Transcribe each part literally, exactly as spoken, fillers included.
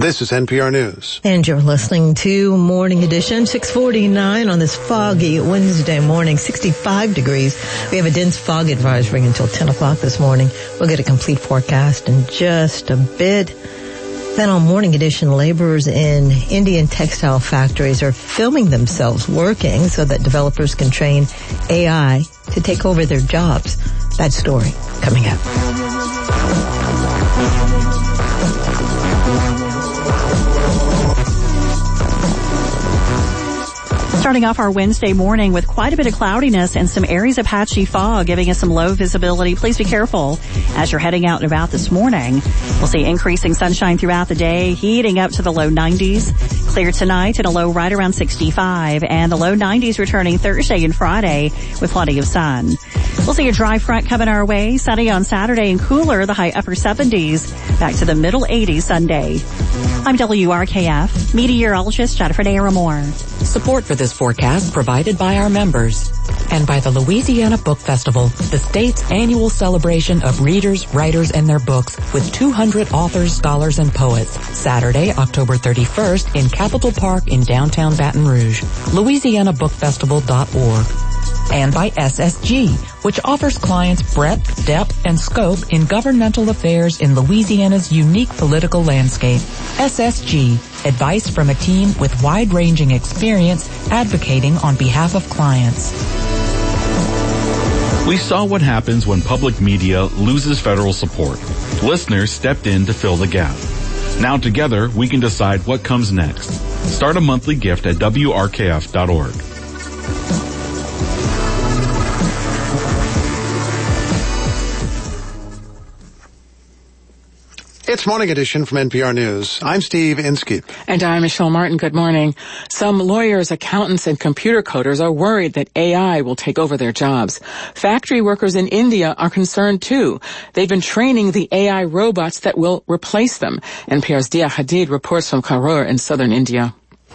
This is N P R News. And you're listening to Morning Edition, six forty-nine on this foggy Wednesday morning, sixty-five degrees. We have a dense fog advisory until ten o'clock this morning. We'll get a complete forecast in just a bit. Then on Morning Edition, laborers in Indian textile factories are filming themselves working so that developers can train A I to take over their jobs. That story coming up. Starting off our Wednesday morning with quite a bit of cloudiness and some areas of patchy fog, giving us some low visibility. Please be careful as you're heading out and about this morning. We'll see increasing sunshine throughout the day, heating up to the low nineties. Clear tonight and a low right around sixty-five, and the low nineties returning Thursday and Friday with plenty of sun. We'll see a dry front coming our way, sunny on Saturday and cooler, the high upper seventies, back to the middle eighties Sunday. I'm W R K F meteorologist Jennifer Naramore. Support for this forecast provided by our members and by the Louisiana Book Festival, the state's annual celebration of readers, writers, and their books with two hundred authors, scholars, and poets. Saturday, October thirty-first in Capitol Park in downtown Baton Rouge. Louisiana Book Festival dot org. And by S S G, which offers clients breadth, depth, and scope in governmental affairs in Louisiana's unique political landscape. S S G, advice from a team with wide-ranging experience advocating on behalf of clients. We saw what happens when public media loses federal support. Listeners stepped in to fill the gap. Now together, we can decide what comes next. Start a monthly gift at W R K F dot org. It's Morning Edition from N P R News. I'm Steve Inskeep. And I'm Michelle Martin. Good morning. Some lawyers, accountants, and computer coders are worried that A I will take over their jobs. Factory workers in India are concerned too. They've been training the A I robots that will replace them. N P R's Dia Hadid reports from Karur in southern India.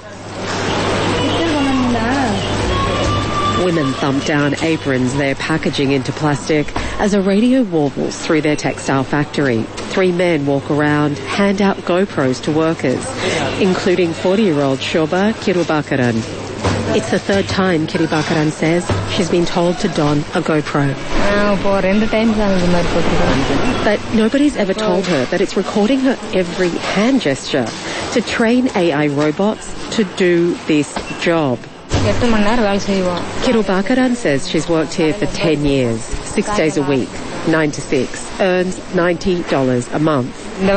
Women thump down aprons they're packaging into plastic as a radio warbles through their textile factory. Three men walk around, hand out GoPros to workers, including forty-year-old Shobha Kirubakaran. It's the third time Kirubakaran says she's been told to don a GoPro. But nobody's ever told her that it's recording her every hand gesture to train A I robots to do this job. Kirubakaran says she's worked here for ten years, six days a week, nine to six, earns ninety dollars a month.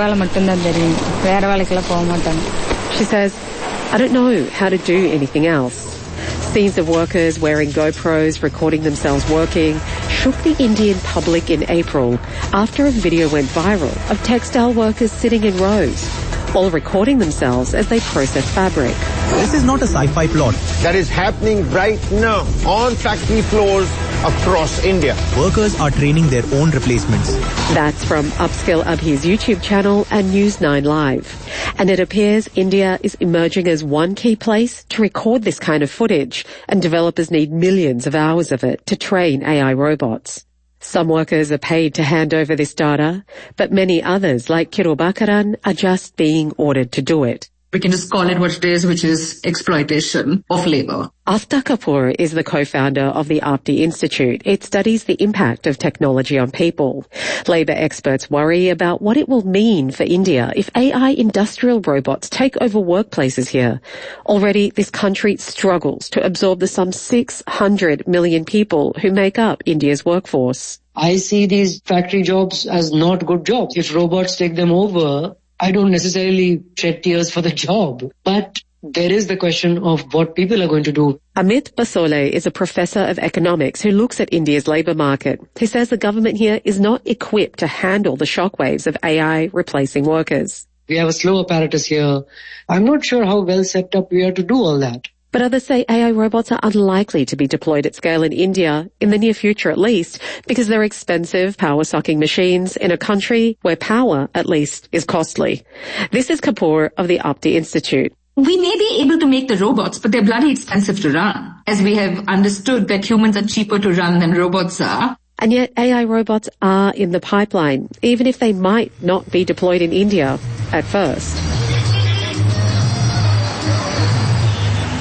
She says, I don't know how to do anything else. Scenes of workers wearing GoPros, recording themselves working, shook the Indian public in April after a video went viral of textile workers sitting in rows, all recording themselves as they process fabric. This is not a sci-fi plot. That is happening right now on factory floors across India. Workers are training their own replacements. That's from Upskill Abhi's YouTube channel and News nine Live. And it appears India is emerging as one key place to record this kind of footage, and developers need millions of hours of it to train A I robots. Some workers are paid to hand over this data, but many others, like Kirubakaran, are just being ordered to do it. We can just call it what it is, which is exploitation of labor. Afta Kapoor is the co-founder of the Apti Institute. It studies the impact of technology on people. Labor experts worry about what it will mean for India if A I industrial robots take over workplaces here. Already, this country struggles to absorb the some six hundred million people who make up India's workforce. I see these factory jobs as not good jobs. If robots take them over, I don't necessarily shed tears for the job, but there is the question of what people are going to do. Amit Basole is a professor of economics who looks at India's labour market. He says the government here is not equipped to handle the shockwaves of A I replacing workers. We have a slow apparatus here. I'm not sure how well set up we are to do all that. But others say A I robots are unlikely to be deployed at scale in India, in the near future at least, because they're expensive, power-sucking machines in a country where power, at least, is costly. This is Kapoor of the Apti Institute. We may be able to make the robots, but they're bloody expensive to run, as we have understood that humans are cheaper to run than robots are. And yet A I robots are in the pipeline, even if they might not be deployed in India at first.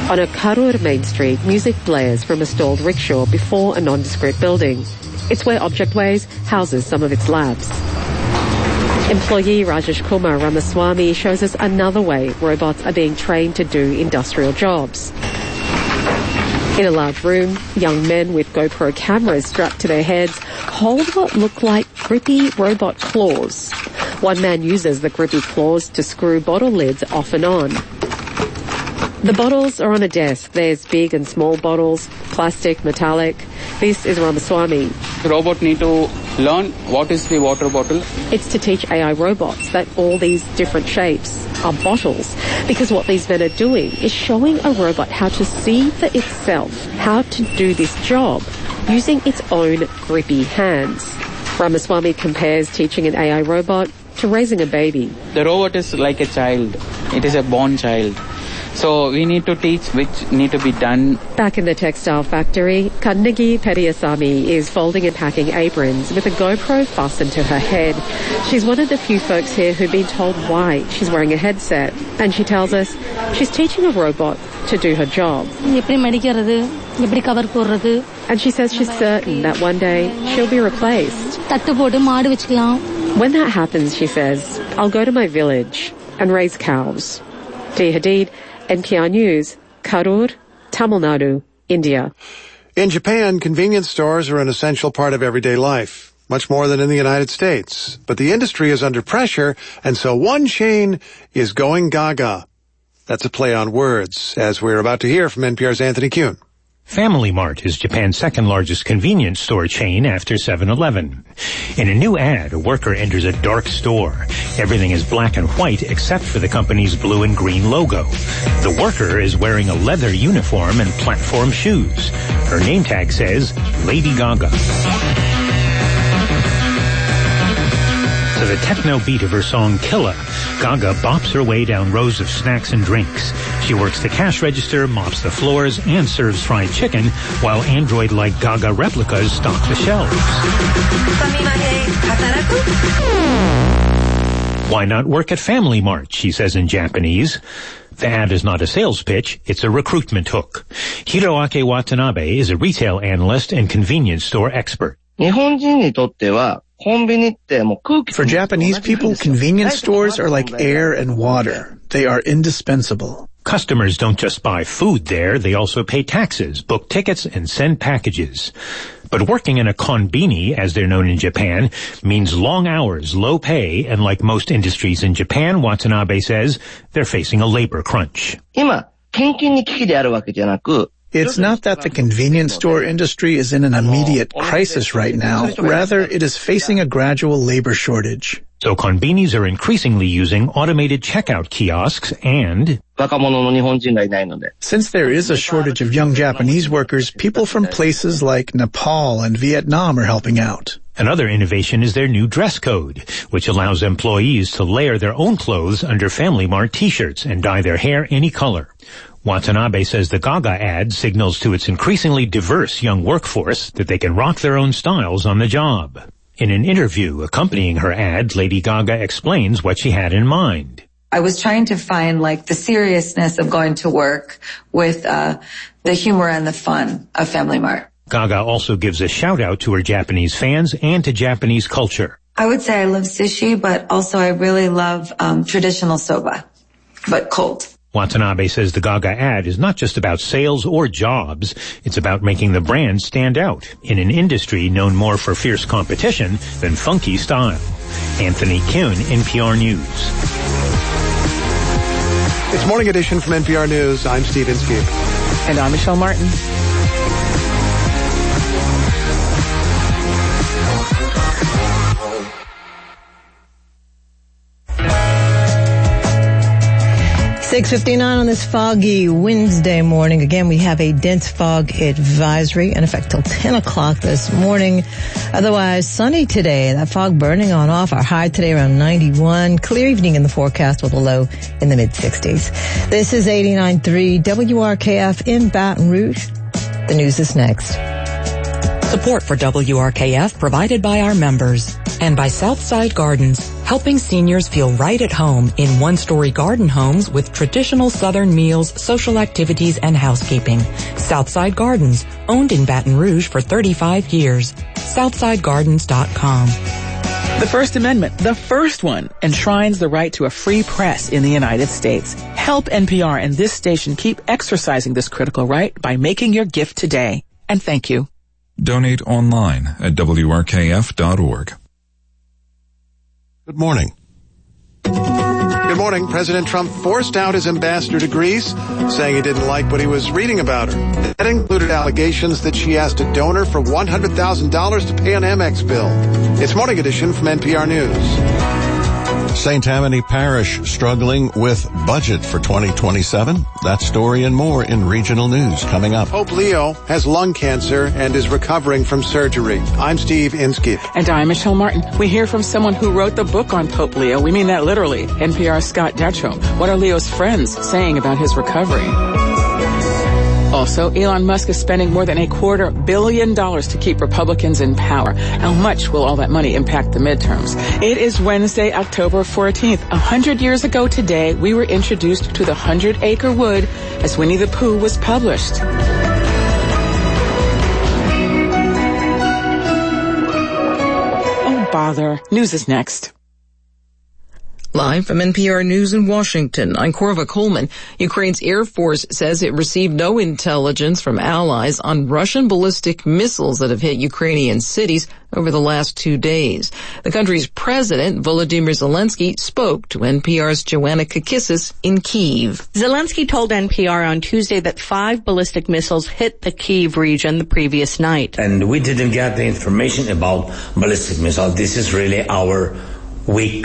On a Karur main street, music blares from a stalled rickshaw before a nondescript building. It's where Objectways houses some of its labs. Employee Rajesh Kumar Ramaswamy shows us another way robots are being trained to do industrial jobs. In a large room, young men with GoPro cameras strapped to their heads hold what look like grippy robot claws. One man uses the grippy claws to screw bottle lids off and on. The bottles are on a desk. There's big and small bottles, plastic, metallic. This is Ramaswamy. The robot need to learn what is the water bottle. It's to teach A I robots that all these different shapes are bottles, because what these men are doing is showing a robot how to see for itself how to do this job using its own grippy hands. Ramaswamy compares teaching an A I robot to raising a baby. The robot is like a child. It is a born child. So we need to teach which need to be done. Back in the textile factory, Kannagi Periyasamy is folding and packing aprons with a GoPro fastened to her head. She's one of the few folks here who've been told why she's wearing a headset. And she tells us she's teaching a robot to do her job. And she says she's certain that one day she'll be replaced. When that happens, she says, I'll go to my village and raise cows. Dee Hadid, N P R News, Karur, Tamil Nadu, India. In Japan, convenience stores are an essential part of everyday life, much more than in the United States. But the industry is under pressure, and so one chain is going gaga. That's a play on words, as we're about to hear from N P R's Anthony Kuhn. Family Mart is Japan's second largest convenience store chain after seven eleven. In a new ad, a worker enters a dark store. Everything is black and white except for the company's blue and green logo. The worker is wearing a leather uniform and platform shoes. Her name tag says Lady Gaga. To the techno beat of her song Killa, Gaga bops her way down rows of snacks and drinks. She works the cash register, mops the floors, and serves fried chicken, while android-like Gaga replicas stock the shelves. Why not work at Family Mart, she says in Japanese. The ad is not a sales pitch, it's a recruitment hook. Hiroaki Watanabe is a retail analyst and convenience store expert. For Japanese people, convenience stores are like air and water. They are indispensable. Customers don't just buy food there, they also pay taxes, book tickets, and send packages. But working in a konbini, as they're known in Japan, means long hours, low pay, and like most industries in Japan, Watanabe says, they're facing a labor crunch. It's not that the convenience store industry is in an immediate crisis right now. Rather, it is facing a gradual labor shortage. So konbinis are increasingly using automated checkout kiosks and... Since there is a shortage of young Japanese workers, people from places like Nepal and Vietnam are helping out. Another innovation is their new dress code, which allows employees to layer their own clothes under Family Mart t-shirts and dye their hair any color. Watanabe says the Gaga ad signals to its increasingly diverse young workforce that they can rock their own styles on the job. In an interview accompanying her ad, Lady Gaga explains what she had in mind. I was trying to find like the seriousness of going to work with uh the humor and the fun of Family Mart. Gaga also gives a shout out to her Japanese fans and to Japanese culture. I would say I love sushi, but also I really love um traditional soba, but cold. Watanabe says the Gaga ad is not just about sales or jobs. It's about making the brand stand out in an industry known more for fierce competition than funky style. Anthony Kuhn, N P R News. It's Morning Edition from N P R News. I'm Steve Inskeep. And I'm Michelle Martin. six fifty-nine on this foggy Wednesday morning. Again, we have a dense fog advisory in effect till ten o'clock this morning. Otherwise, sunny today. That fog burning on off. Our high today around ninety-one. Clear evening in the forecast with a low in the mid-sixties. This is eighty-nine point three W R K F in Baton Rouge. The news is next. Support for W R K F provided by our members and by Southside Gardens, helping seniors feel right at home in one-story garden homes with traditional Southern meals, social activities, and housekeeping. Southside Gardens, owned in Baton Rouge for thirty-five years. southside gardens dot com. The First Amendment, the first one, enshrines the right to a free press in the United States. Help N P R and this station keep exercising this critical right by making your gift today. And thank you. Donate online at W R K F dot org. Good morning. Good morning. President Trump forced out his ambassador to Greece, saying he didn't like what he was reading about her. That included allegations that she asked a donor for one hundred thousand dollars to pay an Amex bill. It's Morning Edition from N P R News. Saint Tammany Parish struggling with budget for twenty twenty-seven. That story and more in regional news coming up. Pope Leo has lung cancer and is recovering from surgery. I'm Steve Inskeep. And I'm Michelle Martin. We hear from someone who wrote the book on Pope Leo. We mean that literally. N P R's Scott Detrow. What are Leo's friends saying about his recovery? Also, Elon Musk is spending more than a quarter billion dollars to keep Republicans in power. How much will all that money impact the midterms? It is Wednesday, October fourteenth. A hundred years ago today, we were introduced to the Hundred Acre Wood as Winnie the Pooh was published. Oh, bother. News is next. Live from N P R News in Washington, I'm Corva Coleman. Ukraine's Air Force says it received no intelligence from allies on Russian ballistic missiles that have hit Ukrainian cities over the last two days. The country's president, Volodymyr Zelensky, spoke to N P R's Joanna Kakissis in Kyiv. Zelensky told N P R on Tuesday that five ballistic missiles hit the Kyiv region the previous night. And we didn't get the information about ballistic missiles. This is really our weak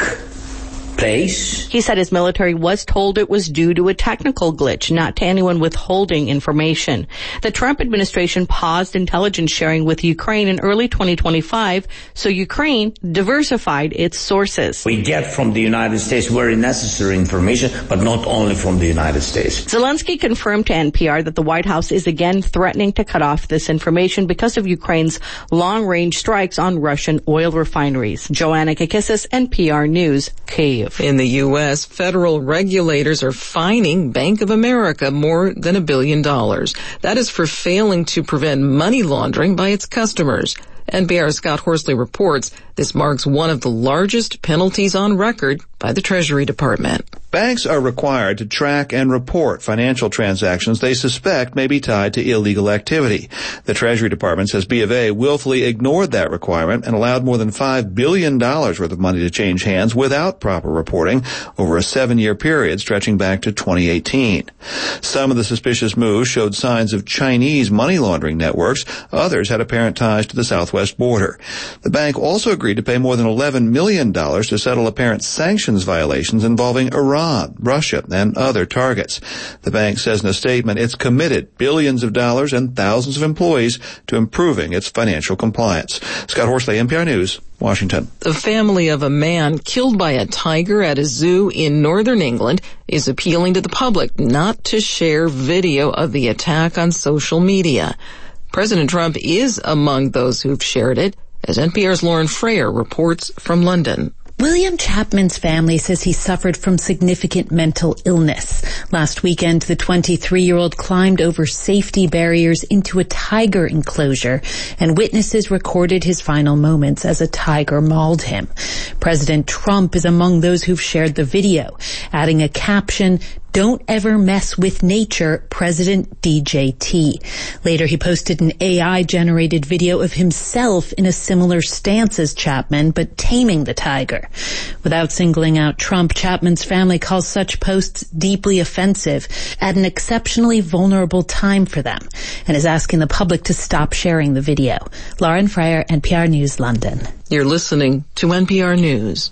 place. He said his military was told it was due to a technical glitch, not to anyone withholding information. The Trump administration paused intelligence sharing with Ukraine in early twenty twenty-five, so Ukraine diversified its sources. We get from the United States very necessary information, but not only from the United States. Zelensky confirmed to N P R that the White House is again threatening to cut off this information because of Ukraine's long-range strikes on Russian oil refineries. Joanna Kakissis, N P R News, Kyiv. In the U S, federal regulators are fining Bank of America more than a billion dollars. That is for failing to prevent money laundering by its customers. N P R's Scott Horsley reports this marks one of the largest penalties on record by the Treasury Department. Banks are required to track and report financial transactions they suspect may be tied to illegal activity. The Treasury Department says B of A willfully ignored that requirement and allowed more than five billion dollars worth of money to change hands without proper reporting over a seven-year period stretching back to twenty eighteen. Some of the suspicious moves showed signs of Chinese money laundering networks. Others had apparent ties to the southwest border. The bank also agreed to pay more than eleven million dollars to settle apparent sanctions violations involving Iran, Russia, and other targets. The bank says in a statement it's committed billions of dollars and thousands of employees to improving its financial compliance. Scott Horsley, N P R News, Washington. The family of a man killed by a tiger at a zoo in northern England is appealing to the public not to share video of the attack on social media. President Trump is among those who've shared it, as N P R's Lauren Frayer reports from London. William Chapman's family says he suffered from significant mental illness. Last weekend, the twenty-three-year-old climbed over safety barriers into a tiger enclosure, and witnesses recorded his final moments as a tiger mauled him. President Trump is among those who've shared the video, adding a caption, "Don't ever mess with nature, President D J T." Later, he posted an A I-generated video of himself in a similar stance as Chapman, but taming the tiger. Without singling out Trump, Chapman's family calls such posts deeply offensive at an exceptionally vulnerable time for them, and is asking the public to stop sharing the video. Lauren Frayer, N P R News, London. You're listening to N P R News.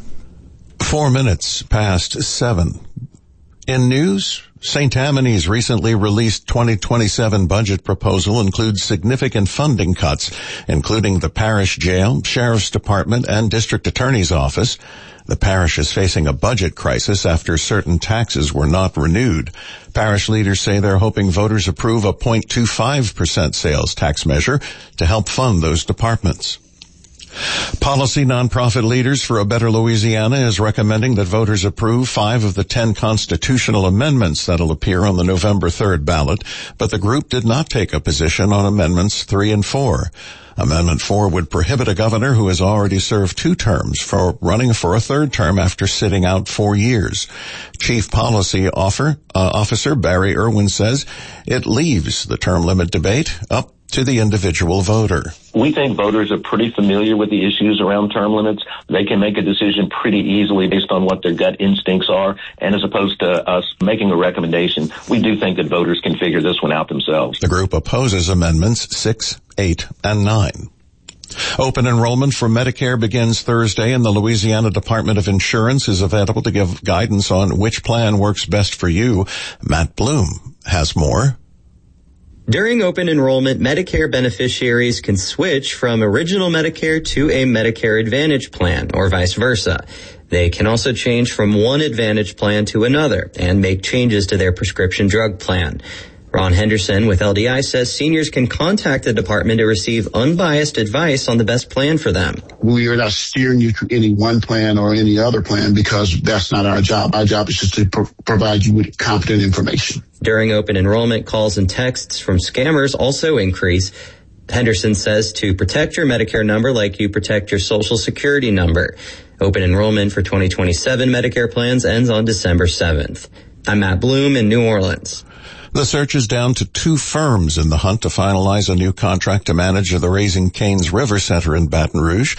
Four minutes past seven. In news, Saint Tammany's recently released twenty twenty-seven budget proposal includes significant funding cuts, including the parish jail, sheriff's department, and district attorney's office. The parish is facing a budget crisis after certain taxes were not renewed. Parish leaders say they're hoping voters approve a zero point two five percent sales tax measure to help fund those departments. Policy nonprofit Leaders for a Better Louisiana is recommending that voters approve five of the ten constitutional amendments that'll appear on the November third ballot, but the group did not take a position on amendments three and four. Amendment four would prohibit a governor who has already served two terms from running for a third term after sitting out four years. Chief Policy offer, uh, Officer Barry Irwin says it leaves the term limit debate up to the individual voter. We think voters are pretty familiar with the issues around term limits. They can make a decision pretty easily based on what their gut instincts are, and as opposed to us making a recommendation, we do think that voters can figure this one out themselves. The group opposes amendments six, eight, and nine. Open enrollment for Medicare begins Thursday, and the Louisiana Department of Insurance is available to give guidance on which plan works best for you. Matt Bloom has more. During open enrollment, Medicare beneficiaries can switch from original Medicare to a Medicare Advantage plan, or vice versa. They can also change from one Advantage plan to another and make changes to their prescription drug plan. Ron Henderson with L D I says seniors can contact the department to receive unbiased advice on the best plan for them. We are not steering you to any one plan or any other plan because that's not our job. Our job is just to pro- provide you with competent information. During open enrollment, calls and texts from scammers also increase. Henderson says to protect your Medicare number like you protect your Social Security number. Open enrollment for twenty twenty-seven Medicare plans ends on December seventh. I'm Matt Bloom in New Orleans. The search is down to two firms in the hunt to finalize a new contract to manage the Raising Cane's River Center in Baton Rouge.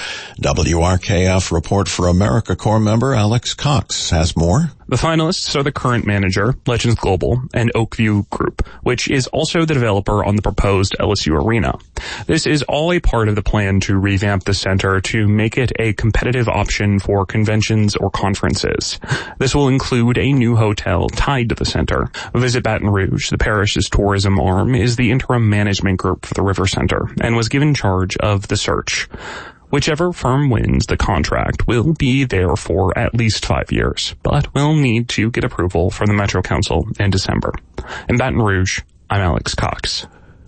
W R K F Report for America Corps member Alex Cox has more. The finalists are the current manager, Legends Global, and Oakview Group, which is also the developer on the proposed L S U Arena. This is all a part of the plan to revamp the center to make it a competitive option for conventions or conferences. This will include a new hotel tied to the center. Visit Baton Rouge, the parish's tourism arm, is the interim management group for the River Center and was given charge of the search. Whichever firm wins the contract will be there for at least five years, but will need to get approval from the Metro Council in December. In Baton Rouge, I'm Alex Cox.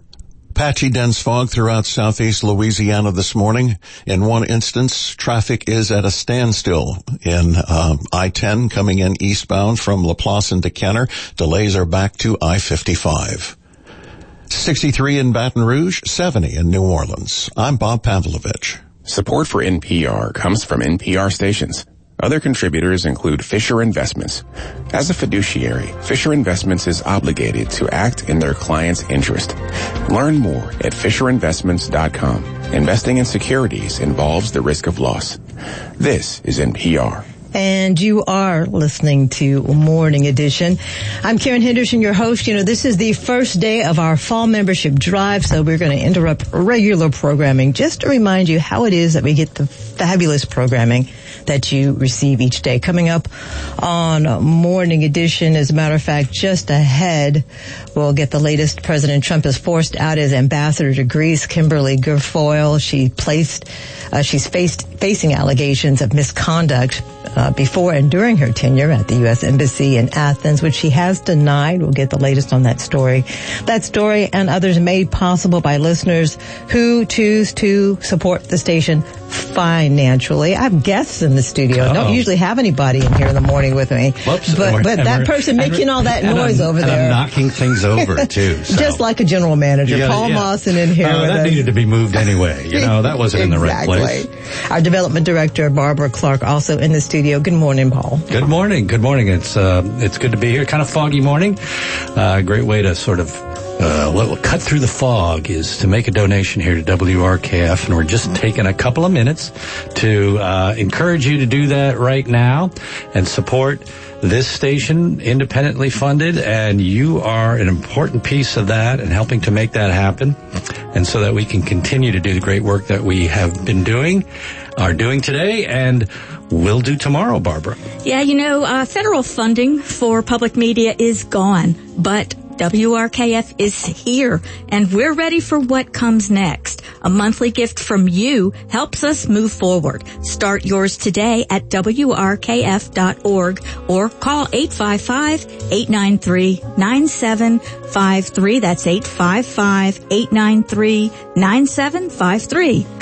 Patchy dense fog throughout southeast Louisiana this morning. In one instance, traffic is at a standstill in um, I ten coming in eastbound from LaPlace and Decatur. Delays are back to I fifty-five. sixty-three in Baton Rouge, seventy in New Orleans. I'm Bob Pavlovich. Support for N P R comes from N P R stations. Other contributors include Fisher Investments. As a fiduciary, Fisher Investments is obligated to act in their client's interest. Learn more at fisher investments dot com. Investing in securities involves the risk of loss. This is N P R. And you are listening to Morning Edition. I'm Karen Henderson, your host. You know, this is the first day of our fall membership drive, so we're going to interrupt regular programming just to remind you how it is that we get the fabulous programming that you receive each day. Coming up on Morning Edition, as a matter of fact, just ahead, we'll get the latest. President Trump has forced out his ambassador to Greece, Kimberly Guilfoyle. She placed, uh, she's faced, facing allegations of misconduct uh, before and during her tenure at the U S Embassy in Athens, which she has denied. We'll get the latest on that story. That story and others made possible by listeners who choose to support the station financially. I have guests in the studio. I don't usually have anybody in here in the morning with me. Whoops. But, but that person making all that noise I'm, over and there. I'm knocking things over, too. So. Just like a general manager. Gotta, Paul yeah. Mawson in here. Uh, with that us. needed to be moved anyway. You know, that wasn't exactly. in the right place. Our development director, Barbara Clark, also in the studio. Good morning, Paul. Good morning. Good morning. It's, uh, it's good to be here. Kind of foggy morning. Uh, great way to sort of Uh, what will cut through the fog is to make a donation here to W R K F, and we're just taking a couple of minutes to uh, encourage you to do that right now and support this station, independently funded, and you are an important piece of that and helping to make that happen, and so that we can continue to do the great work that we have been doing, are doing today, and will do tomorrow, Barbara. Yeah, you know, uh, federal funding for public media is gone, but W R K F is here, and we're ready for what comes next. A monthly gift from you helps us move forward. Start yours today at W R K F dot org or call eight five five, eight nine three, nine seven five three. That's eight five five, eight nine three, nine seven five three.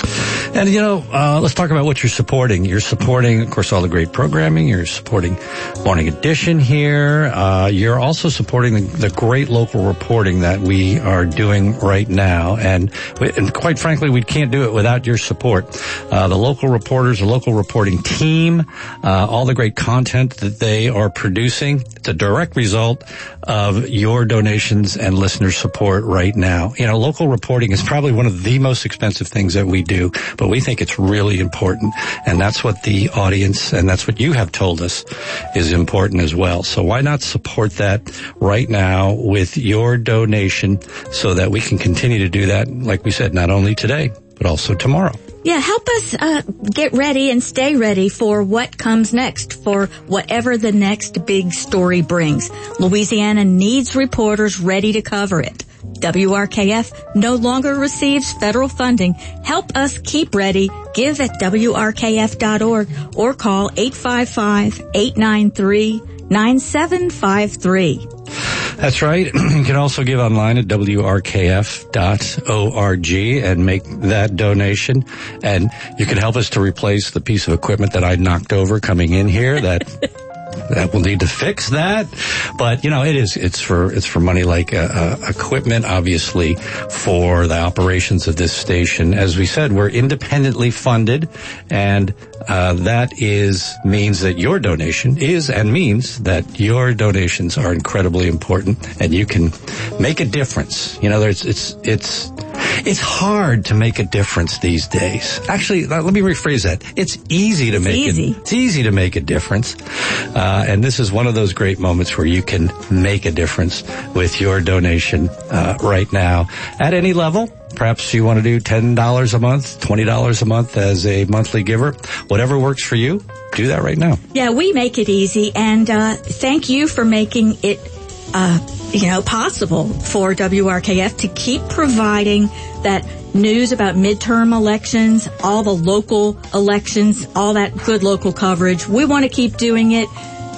And, you know, uh, let's talk about what you're supporting. You're supporting, of course, all the great programming. You're supporting Morning Edition here. Uh, you're also supporting the, the great local reporting that we are doing right now. And, we, and quite frankly, we can't do it without your support. Uh, the local reporters, the local reporting team, uh, all the great content that they are producing. It's a direct result of your donations and listener support right now. You know, local reporting is probably one of the most expensive things that we do, but we think it's really important, and that's what the audience and that's what you have told us is important as well. So why not support that right now with your donation so that we can continue to do that, like we said, not only today, but also tomorrow. Yeah, help us uh, get ready and stay ready for what comes next, for whatever the next big story brings. Louisiana needs reporters ready to cover it. W R K F no longer receives federal funding. Help us keep ready. Give at W R K F dot org or call eight five five, eight nine three, nine seven five three. That's right. You can also give online at W R K F dot org and make that donation. And you can help us to replace the piece of equipment that I knocked over coming in here that that will need to fix that. But, you know, it is, it's for, it's for money like, uh, uh, equipment, obviously, for the operations of this station. As we said, we're independently funded, and, uh, that is, means that your donation is and means that your donations are incredibly important, and you can make a difference. You know, there's, it's, it's, It's hard to make a difference these days. Actually, let me rephrase that. It's easy to it's make easy. it. It's easy to make a difference. Uh, and this is one of those great moments where you can make a difference with your donation, uh, right now at any level. Perhaps you want to do ten dollars a month, twenty dollars a month as a monthly giver. Whatever works for you, do that right now. Yeah, we make it easy, and uh, thank you for making it uh you know, possible for W R K F to keep providing that news about midterm elections, all the local elections, all that good local coverage. We want to keep doing it.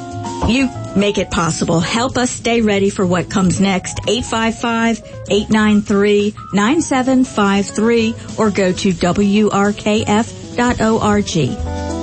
You make it possible. Help us stay ready for what comes next. eight five five, eight nine three, nine seven five three or go to W R K F dot org.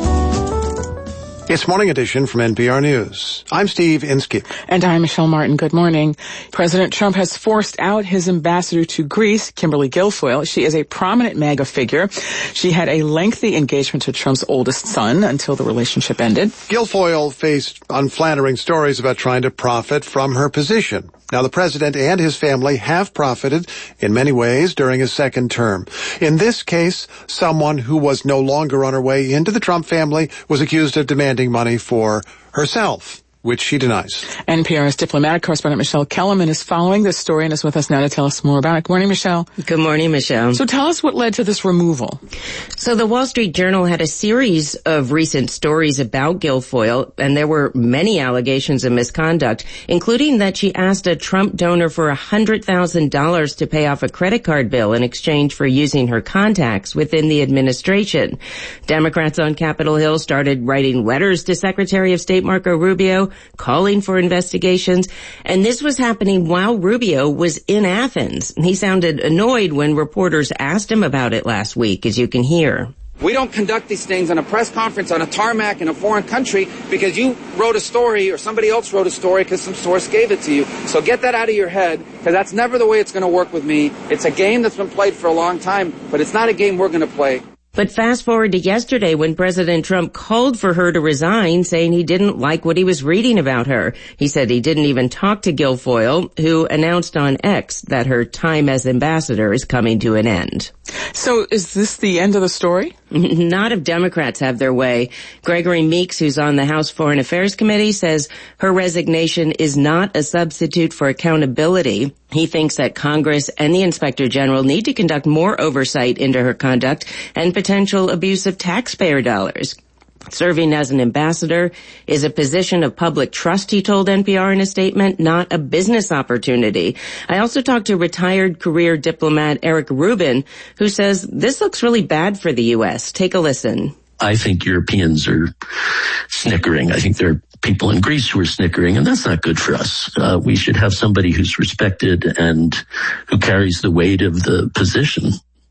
It's Morning Edition from N P R News. I'm Steve Inskeep. And I'm Michelle Martin. Good morning. President Trump has forced out his ambassador to Greece, Kimberly Guilfoyle. She is a prominent MAGA figure. She had a lengthy engagement to Trump's oldest son until the relationship ended. Guilfoyle faced unflattering stories about trying to profit from her position. Now, the president and his family have profited in many ways during his second term. In this case, someone who was no longer on her way into the Trump family was accused of demanding money for herself, which she denies. N P R's diplomatic correspondent Michelle Kellerman is following this story and is with us now to tell us more about it. Good morning, Michelle. Good morning, Michelle. So tell us what led to this removal. So the Wall Street Journal had a series of recent stories about Guilfoyle, and there were many allegations of misconduct, including that she asked a Trump donor for one hundred thousand dollars to pay off a credit card bill in exchange for using her contacts within the administration. Democrats on Capitol Hill started writing letters to Secretary of State Marco Rubio, calling for investigations, and this was happening while Rubio was in Athens. He sounded annoyed when reporters asked him about it last week, as you can hear. We don't conduct these things on a press conference on a tarmac in a foreign country because you wrote a story or somebody else wrote a story because some source gave it to you. So get that out of your head, because that's never the way it's going to work with me. It's a game that's been played for a long time, but it's not a game we're going to play. But fast forward to yesterday when President Trump called for her to resign, saying he didn't like what he was reading about her. He said he didn't even talk to Guilfoyle, who announced on X that her time as ambassador is coming to an end. So is this the end of the story? Not if Democrats have their way. Gregory Meeks, who's on the House Foreign Affairs Committee, says her resignation is not a substitute for accountability. He thinks that Congress and the Inspector General need to conduct more oversight into her conduct and potential abuse of taxpayer dollars. Serving as an ambassador is a position of public trust, he told N P R in a statement, not a business opportunity. I also talked to retired career diplomat Eric Rubin, who says this looks really bad for the U S. Take a listen. I think Europeans are snickering. I think there are people in Greece who are snickering, and that's not good for us. Uh, we should have somebody who's respected and who carries the weight of the position.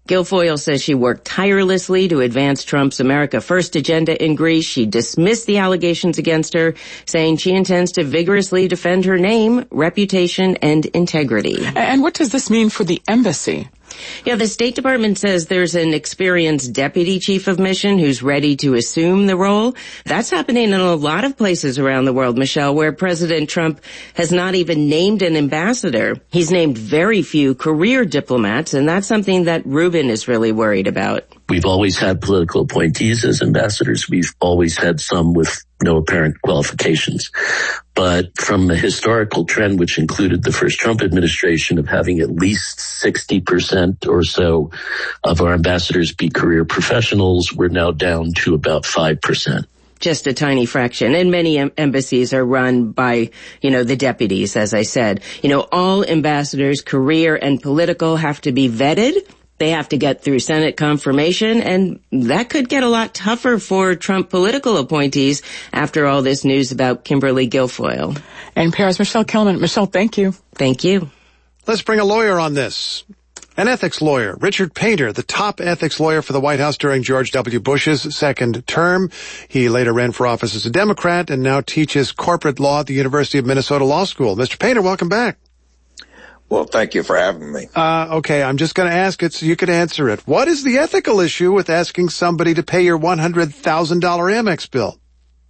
Guilfoyle says she worked tirelessly to advance Trump's America First agenda in Greece. She dismissed the allegations against her, saying she intends to vigorously defend her name, reputation, and integrity. And what does this mean for the embassy? Yeah, the State Department says there's an experienced deputy chief of mission who's ready to assume the role. That's happening in a lot of places around the world, Michelle, where President Trump has not even named an ambassador. He's named very few career diplomats, and that's something that Rubin is really worried about. We've always had political appointees as ambassadors. We've always had some with no apparent qualifications. But from a historical trend, which included the first Trump administration of having at least sixty percent or so of our ambassadors be career professionals, we're now down to about five percent. Just a tiny fraction. And many em- embassies are run by, you know, the deputies, as I said. You know, all ambassadors, career and political, have to be vetted. They have to get through Senate confirmation, and that could get a lot tougher for Trump political appointees after all this news about Kimberly Guilfoyle. N P R's Michelle Kelman. Michelle, thank you. Thank you. Let's bring a lawyer on this. An ethics lawyer, Richard Painter, the top ethics lawyer for the White House during George W. Bush's second term. He later ran for office as a Democrat and now teaches corporate law at the University of Minnesota Law School. Mister Painter, welcome back. Well, thank you for having me. Uh, okay, I'm just going to ask it so you can answer it. What is the ethical issue with asking somebody to pay your one hundred thousand dollars Amex bill?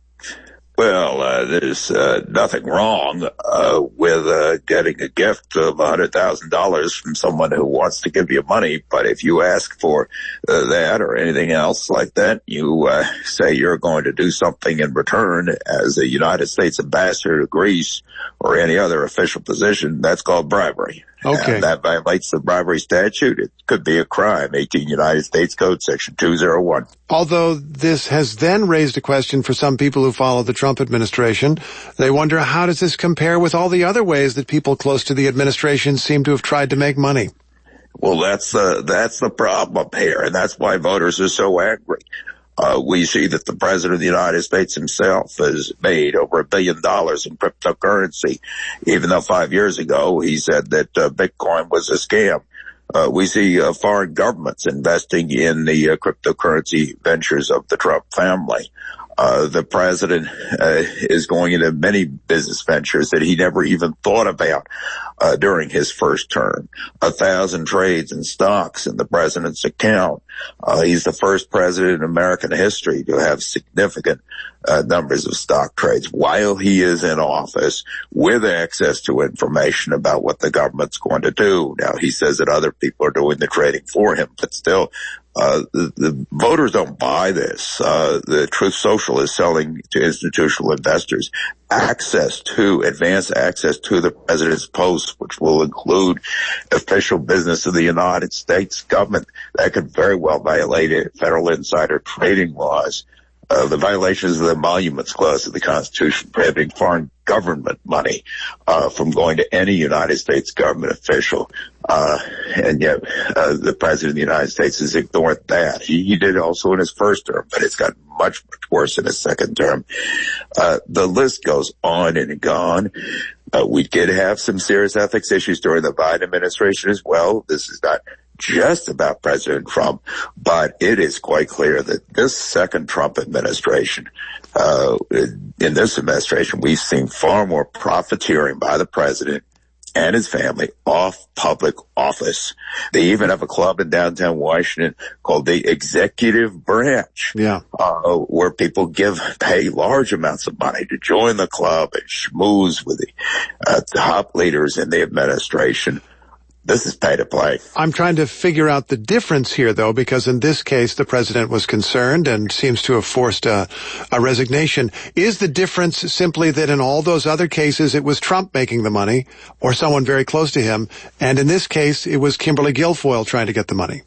Well, uh, there's uh, nothing wrong uh, with uh, getting a gift of one hundred thousand dollars from someone who wants to give you money. But if you ask for uh, that or anything else like that, you uh, say you're going to do something in return as a United States ambassador to Greece or any other official position, that's called bribery. Okay. And that violates the bribery statute. It could be a crime, eighteen United States Code, Section two oh one. Although this has then raised a question for some people who follow the Trump administration. They wonder, how does this compare with all the other ways that people close to the administration seem to have tried to make money? Well, that's the, that's the problem here, and that's why voters are so angry. Uh, we see that the President of the United States himself has made over a billion dollars in cryptocurrency, even though five years ago he said that uh, Bitcoin was a scam. Uh, we see uh, foreign governments investing in the uh, cryptocurrency ventures of the Trump family. Uh, the president uh, is going into many business ventures that he never even thought about uh, during his first term. A thousand trades in stocks in the president's account. Uh, he's the first president in American history to have significant uh, numbers of stock trades while he is in office with access to information about what the government's going to do. Now, he says that other people are doing the trading for him, but still, Uh, the, the voters don't buy this. Uh, the Truth Social is selling to institutional investors access to, advanced access to the president's posts, which will include official business of the United States government. That could very well violate federal insider trading laws. Uh, the violations of the Emoluments Clause of the Constitution prohibiting foreign government money uh, from going to any United States government official. Uh, and yet uh, the President of the United States has ignored that. He, he did also in his first term, but it's gotten much, much worse in his second term. Uh, the list goes on and on. Uh, we did have some serious ethics issues during the Biden administration as well. This is not just about President Trump, but it is quite clear that this second Trump administration, uh, in this administration, we've seen far more profiteering by the president and his family off public office. They even have a club in downtown Washington called the Executive Branch, yeah, uh, where people give, pay large amounts of money to join the club and schmooze with the uh, top leaders in the administration. This is pay to play. I'm trying to figure out the difference here, though, because in this case, the president was concerned and seems to have forced a, a resignation. Is the difference simply that in all those other cases, it was Trump making the money or someone very close to him, and in this case, it was Kimberly Guilfoyle trying to get the money?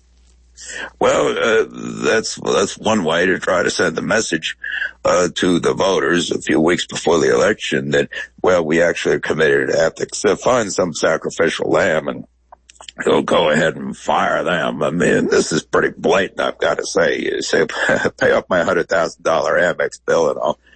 Well, uh, that's that's one way to try to send the message uh, to the voters a few weeks before the election that, well, we actually are committed to ethics. Uh, find some sacrificial lamb and he'll go ahead and fire them. I mean, this is pretty blatant, I've got to say. You say, pay off my one hundred thousand dollars Amex bill and I'll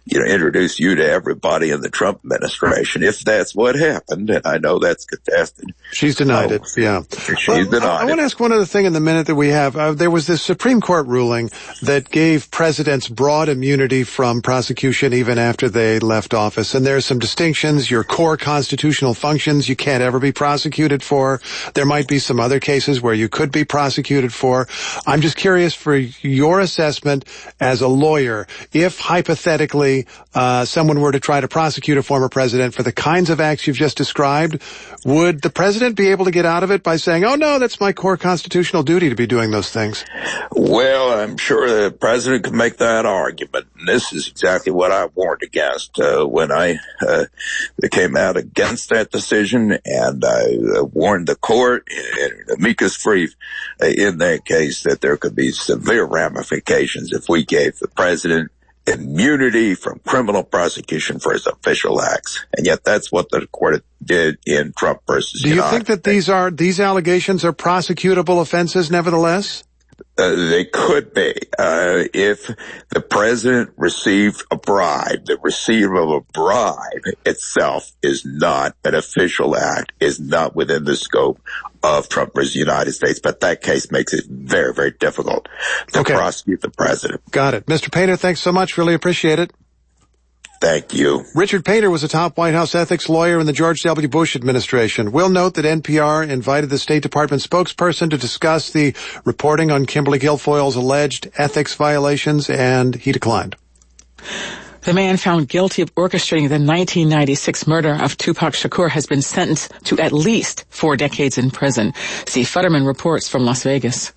you know, introduce you to everybody in the Trump administration, if that's what happened, and I know that's contested. She's denied oh, it, yeah. She's well, denied I, I it. want to ask one other thing in the minute that we have. Uh, there was this Supreme Court ruling that gave presidents broad immunity from prosecution even after they left office, and there are some distinctions. Your core constitutional functions you can't ever be prosecuted for. There might be some other cases where you could be prosecuted for. I'm just curious for your assessment as a lawyer, if hypothetically uh someone were to try to prosecute a former president for the kinds of acts you've just described, would the president be able to get out of it by saying, oh no, that's my core constitutional duty to be doing those things? Well, I'm sure the president could make that argument. And this is exactly what I warned against uh, when I uh, came out against that decision, and I uh, warned the court and amicus brief uh, in that case that there could be severe ramifications if we gave the president immunity from criminal prosecution for his official acts. And yet that's what the court did in Trump versus Do you United. think that these are, these allegations are prosecutable offenses nevertheless? Uh, they could be. Uh, if the president received a bribe, the receipt of a bribe itself is not an official act, is not within the scope of Trump versus the United States. But that case makes it very, very difficult to okay. prosecute the president. Got it. Mister Painter, thanks so much. Really appreciate it. Thank you. Richard Painter was a top White House ethics lawyer in the George W. Bush administration. We'll note that N P R invited the State Department spokesperson to discuss the reporting on Kimberly Guilfoyle's alleged ethics violations, and he declined. The man found guilty of orchestrating the nineteen ninety-six murder of Tupac Shakur has been sentenced to at least four decades in prison. Steve Futterman reports from Las Vegas.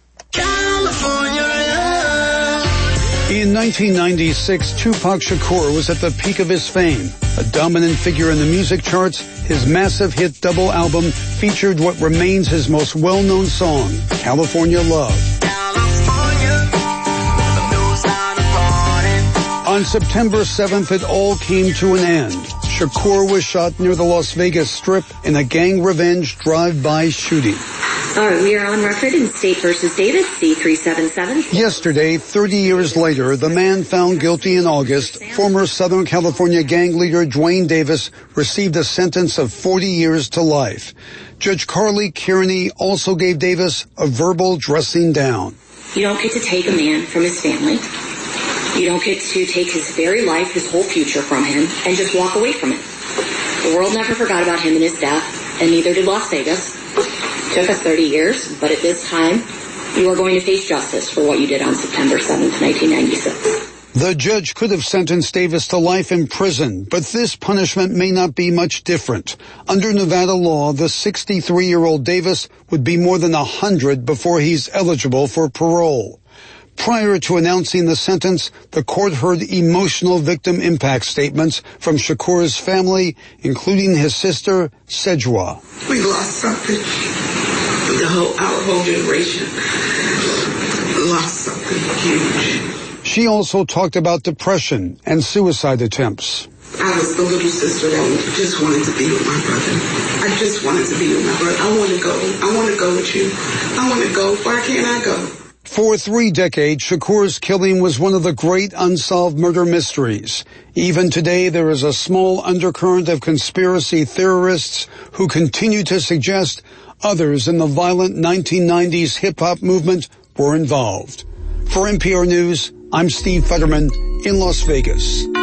In nineteen ninety-six, Tupac Shakur was at the peak of his fame. A dominant figure in the music charts, his massive hit double album featured what remains his most well-known song, California Love. On September seventh, it all came to an end. Shakur was shot near the Las Vegas Strip in a gang revenge drive-by shooting. All right, we are on record in State versus Davis, C three seven seven. Yesterday, thirty years later, the man found guilty in August, former Southern California gang leader Duane Davis, received a sentence of forty years to life. Judge Carly Kearney also gave Davis a verbal dressing down. You don't get to take a man from his family. You don't get to take his very life, his whole future from him, and just walk away from it. The world never forgot about him and his death, and neither did Las Vegas. It took us thirty years, but at this time, you are going to face justice for what you did on September seventh, nineteen ninety-six. The judge could have sentenced Davis to life in prison, but this punishment may not be much different. Under Nevada law, the sixty-three-year-old Davis would be more than one hundred before he's eligible for parole. Prior to announcing the sentence, the court heard emotional victim impact statements from Shakur's family, including his sister, Sejwa. We lost something. The whole, our whole generation lost something huge. She also talked about depression and suicide attempts. I was the little sister that just wanted to be with my brother. I just wanted to be with my brother. I want to go. I want to go with you. I want to go. Why can't I go? For three decades, Shakur's killing was one of the great unsolved murder mysteries. Even today, there is a small undercurrent of conspiracy theorists who continue to suggest others in the violent nineteen nineties hip-hop movement were involved. For N P R News, I'm Steve Futterman in Las Vegas.